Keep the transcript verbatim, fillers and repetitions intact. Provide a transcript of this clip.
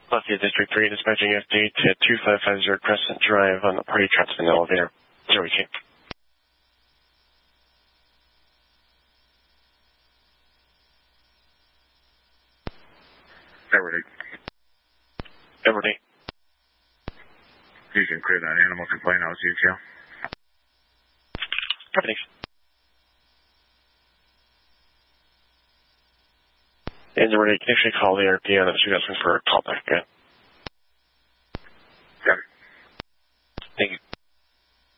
Lafayette District three, dispatching F D to two five five zero Crescent Drive on the party traps in the elevator. zero eighteen. Edward eight. Edward eight. You can clear that animal complaint. I'll see you. Company. And Edward eight, can you actually call the R P on that? She got some for a callback, okay?